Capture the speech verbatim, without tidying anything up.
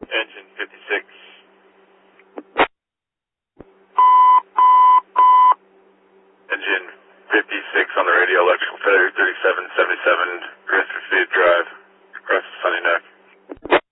Engine fifty-six. Engine fifty-six on the radio, electrical failure thirty-seven seventy.